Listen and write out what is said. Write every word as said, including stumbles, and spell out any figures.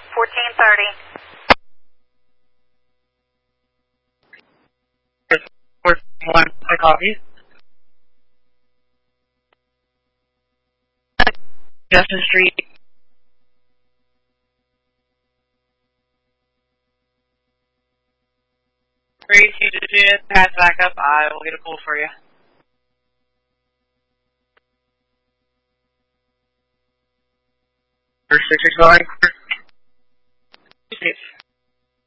fourteen thirty. One, I copy. Justin Street. Three, two, two, two, pass back up. I will get a call for you. First six, six, nine. Safe.